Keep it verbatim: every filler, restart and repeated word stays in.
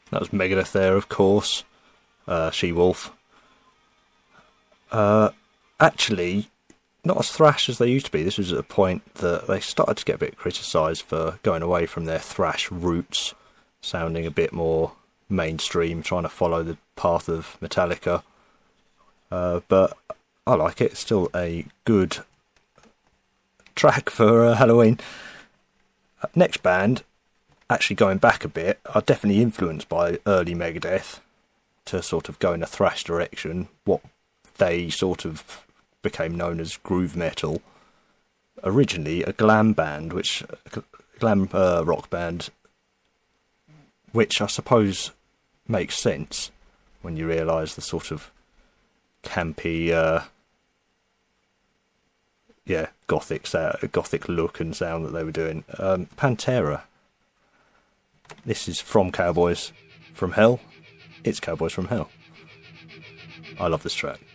That was Megadeth there, of course. Uh, She-Wolf. Uh, actually, not as thrash as they used to be. This was at a point that they started to get a bit criticised for going away from their thrash roots, sounding a bit more mainstream, trying to follow the path of Metallica. Uh, but I like it. It's still a good track for uh, Halloween. Uh, next band, actually going back a bit, are definitely influenced by early Megadeth to sort of go in a thrash direction. What they sort of became known as groove metal. Originally a glam band, which glam uh, rock band, which I suppose makes sense when you realise the sort of campy, uh, yeah, gothic sound, gothic look and sound that they were doing. Um, Pantera. This is from Cowboys from Hell. It's Cowboys from Hell. I love this track.